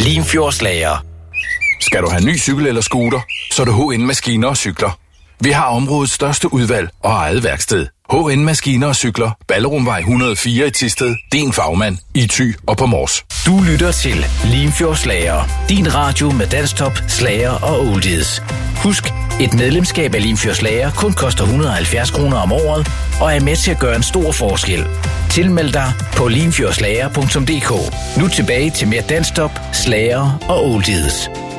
Limfjordslager. Skal du have ny cykel eller scooter, så er det HN Maskiner og Cykler. Vi har områdets største udvalg og eget værksted. HN Maskiner og Cykler, Ballerumvej 104 i Thisted. Din fagmand i Thy og på Mors. Du lytter til Limfjordslager. Din radio med dansktop, slager og oldies. Husk, et medlemskab af Limfjordslager kun koster 170 kroner om året og er med til at gøre en stor forskel. Tilmeld dig på limfjordslager.dk. Nu tilbage til mere dansktop, slager og oldies.